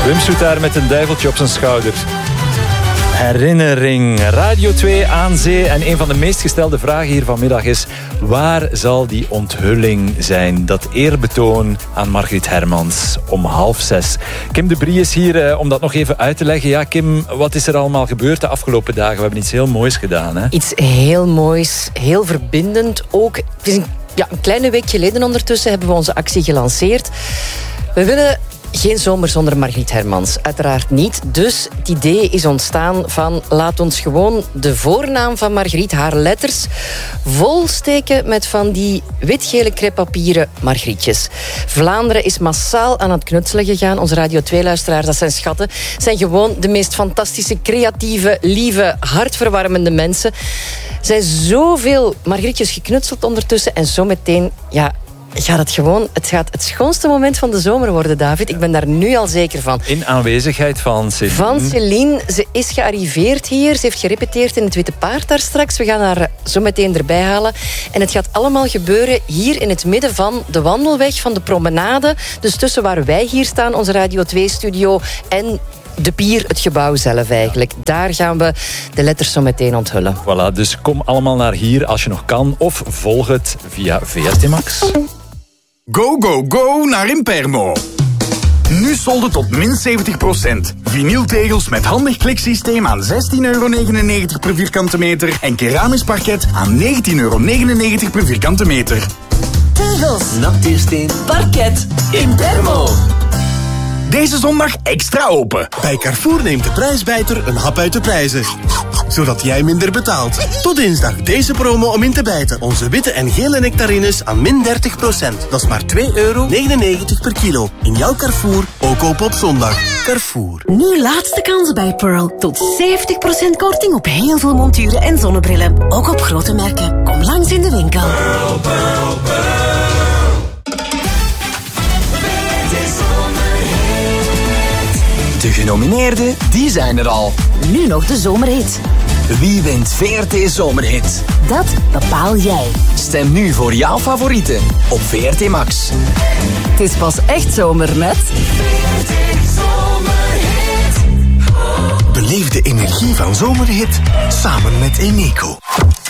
Wim Soetaar met een duiveltje op zijn schouder. Herinnering. Radio 2 aan zee. En een van de meest gestelde vragen hier vanmiddag is... waar zal die onthulling zijn? Dat eerbetoon aan Margriet Hermans om 5:30. Kim de Brie is hier om dat nog even uit te leggen. Ja, Kim, wat is er allemaal gebeurd de afgelopen dagen? We hebben iets heel moois gedaan, hè? Iets heel moois. Heel verbindend. Ook, het is een kleine week geleden ondertussen hebben we onze actie gelanceerd. We willen... geen zomer zonder Margriet Hermans. Uiteraard niet. Dus het idee is ontstaan van... laat ons gewoon de voornaam van Margriet, haar letters... volsteken met van die wit-gele crêpepapieren Margrietjes. Vlaanderen is massaal aan het knutselen gegaan. Onze Radio 2-luisteraars, dat zijn schatten... zijn gewoon de meest fantastische, creatieve, lieve, hartverwarmende mensen. Er zijn zoveel Margrietjes geknutseld ondertussen... en zometeen... Het gaat het schoonste moment van de zomer worden, David. Ik ben daar nu al zeker van. In aanwezigheid van Céline. Van Céline. Ze is gearriveerd hier. Ze heeft gerepeteerd in het Witte Paard daar straks. We gaan haar zo meteen erbij halen. En het gaat allemaal gebeuren hier in het midden van de wandelweg, van de promenade. Dus tussen waar wij hier staan, onze Radio 2-studio... en de pier, het gebouw zelf eigenlijk. Daar gaan we de letters zo meteen onthullen. Voilà, dus kom allemaal naar hier als je nog kan. Of volg het via VRT Max. Go, go, go naar Impermo. Nu solden tot min 70%. Vinyltegels met handig kliksysteem aan €16,99 per vierkante meter. En keramisch parket aan €19,99 per vierkante meter. Tegels, natuursteen, parket, Impermo. Deze zondag extra open. Bij Carrefour neemt de prijsbijter een hap uit de prijzen. Zodat jij minder betaalt. Tot dinsdag deze promo om in te bijten. Onze witte en gele nectarines aan min 30%. Dat is maar €2,99 per kilo. In jouw Carrefour, ook open op zondag. Carrefour. Nu laatste kans bij Pearl. Tot 70% korting op heel veel monturen en zonnebrillen. Ook op grote merken. Kom langs in de winkel. Pearl, Pearl, Pearl. De genomineerden, die zijn er al. Nu nog de zomerhit. Wie wint VRT Zomerhit? Dat bepaal jij. Stem nu voor jouw favorieten op VRT Max. Het is pas echt zomer met... VRT Zomerhit. Beleef de energie van zomerhit samen met Eneco.